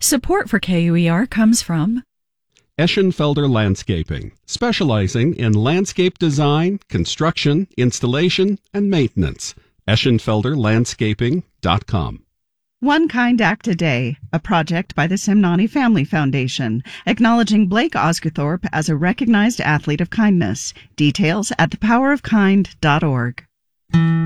Support for KUER comes from Eschenfelder Landscaping, specializing in landscape design, construction, installation, and maintenance. Eschenfelderlandscaping.com. One Kind Act a Day, a project by the Simnani Family Foundation, acknowledging Blake Osguthorpe as a recognized athlete of kindness. Details at thepowerofkind.org.